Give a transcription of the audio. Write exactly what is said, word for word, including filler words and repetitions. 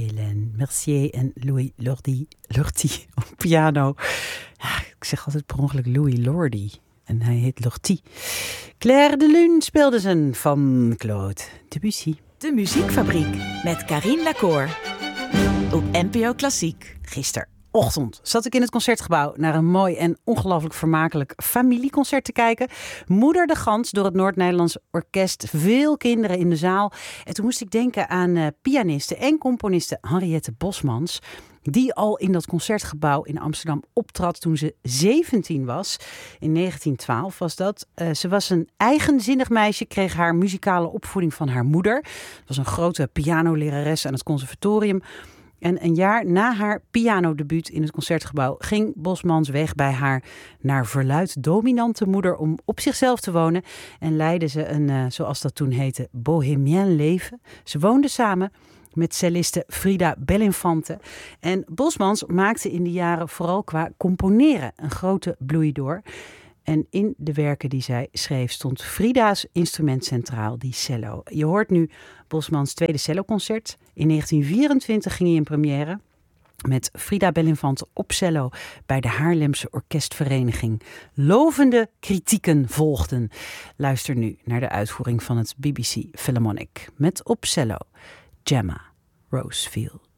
Hélène Mercier en Louis Lordi, Lordi op piano. Ja, ik zeg altijd per ongeluk Louis Lordi. En hij heet Lordi. Claire de Lune speelde zijn van Claude Debussy. De Muziekfabriek met Carine Lacour op N P O Klassiek. Gisterochtend zat ik in het Concertgebouw naar een mooi en ongelooflijk vermakelijk familieconcert te kijken. Moeder de Gans door het Noord-Nederlands Orkest. Veel kinderen in de zaal. En toen moest ik denken aan uh, pianiste en componiste Henriette Bosmans. Die al in dat Concertgebouw in Amsterdam optrad toen ze zeventien was. In negentien twaalf was dat. Uh, ze was een eigenzinnig meisje, kreeg haar muzikale opvoeding van haar moeder. Het was een grote pianolerares aan het conservatorium. En een jaar na haar pianodebuut in het Concertgebouw ging Bosmans weg bij haar naar verluidt dominante moeder om op zichzelf te wonen. En leidde ze een, uh, zoals dat toen heette, bohemien leven. Ze woonden samen met celliste Frida Bellinfante. En Bosmans maakte in die jaren vooral qua componeren een grote bloei door. En in de werken die zij schreef stond Frida's instrument centraal, die cello. Je hoort nu Bosmans tweede celloconcert. In negentien vierentwintig ging hij in première met Frida Bellinfante op cello bij de Haarlemse Orkestvereniging. Lovende kritieken volgden. Luister nu naar de uitvoering van het B B C Philharmonic met op cello Gemma Rosefield.